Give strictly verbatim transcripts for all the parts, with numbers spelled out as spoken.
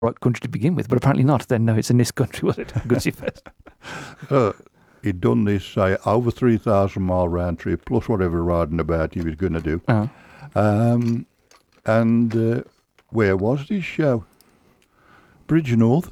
right country to begin with, but apparently not. Then no, it's in this country, was it? Goodsey Fest. Uh, he'd done this, say, over three thousand mile round trip, plus whatever riding about he was going to do. Oh. Um, and uh, where was this show? Bridge North.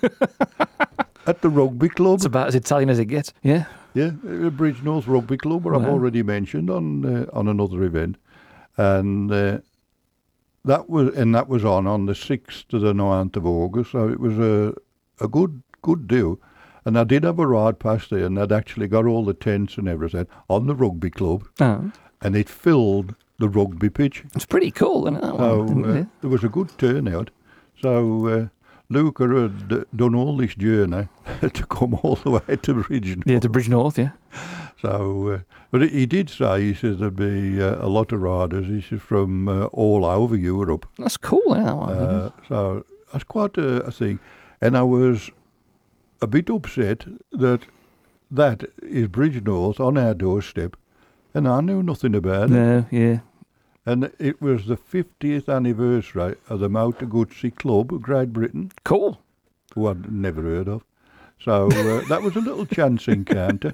At the rugby club. It's about as Italian as it gets, yeah? Yeah, uh, Bridge North Rugby Club, where Wow. I've already mentioned on uh, on another event. And uh, that was and that was on on the sixth to the ninth of August, so it was a a good good do. And I did have a ride past there, and I'd actually got all the tents and everything on the rugby club, Oh. and it filled the rugby pitch. It's pretty cool, isn't it? That So one, uh, yeah. there was a good turnout. So uh, Luca had uh, done all this journey to come all the way to Bridge North. Yeah, to Bridge North, yeah. So, uh, but he did say, he says there'd be uh, a lot of riders, he says, from uh, all over Europe. That's cool, yeah, that one. Uh, so that's quite a, a thing. And I was a bit upset that that is Bridge North on our doorstep, and I knew nothing about it. No, yeah. And it was the fiftieth anniversary of the Motor Guzzi Club of Great Britain, Cool. who I'd never heard of. So uh, that was a little chance encounter.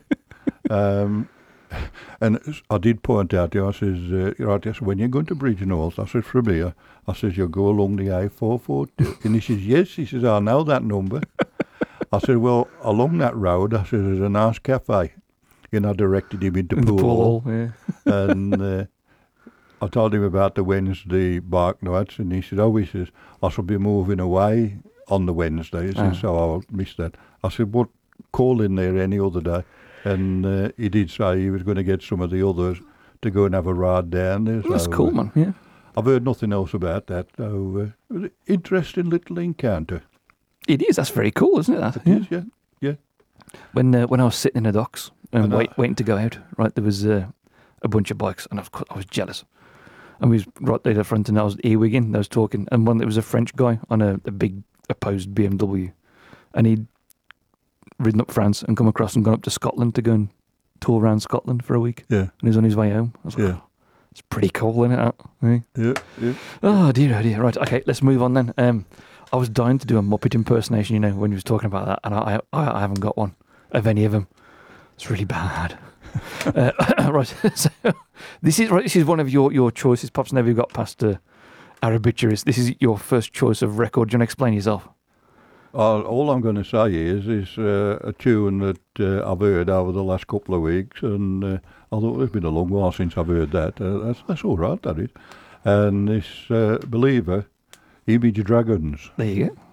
Um, and I did point out to you, I says, uh, right, yes, when you're going to Bridge North, I said, from here, I says, you'll go along the A four forty. And he says, yes. He says, I know that number. I said, well, along that road, I said, there's a nice cafe. And I directed him into In the Pool pool, Hall. yeah. And uh, I told him about the Wednesday bike nights, and he said, oh, he says, I shall be moving away on the Wednesdays, Ah. and so I'll miss that. I said, well, call in there any other day. And uh, he did say he was going to get some of the others to go and have a ride down there. That's so, cool, uh, man, yeah. I've heard nothing else about that. So uh, it was an interesting little encounter. It is, that's very cool, isn't it? That? It Yeah. is, yeah. Yeah. When uh, when I was sitting in the docks and And I- wait, waiting to go out, right, there was uh, a bunch of bikes, and of course I was jealous. And we was right there at the front, and I was earwigging, I was talking, and one there was a French guy on a, a big opposed B M W, and he'd ridden up France and come across and gone up to Scotland to go and tour around Scotland for a week, Yeah. and he was on his way home. I was like, Yeah. oh, it's pretty cool, isn't it? that, eh? Yeah. Yeah. Oh dear, oh dear. Right, okay, let's move on then. Um, I was dying to do a Muppet impersonation, you know, when you was talking about that, and I, I, I haven't got one of any of them. It's really bad. uh, right, so this is right. This is one of your, your choices. Pops never got past uh, our obituaries. This is your first choice of record. Do you want to explain yourself? Uh, all I'm going to say is, is uh, a tune that uh, I've heard over the last couple of weeks, and uh, I thought it's been a long while since I've heard that. Uh, that's that's all right, that is. And this uh, Believer, Image Dragons. There you go.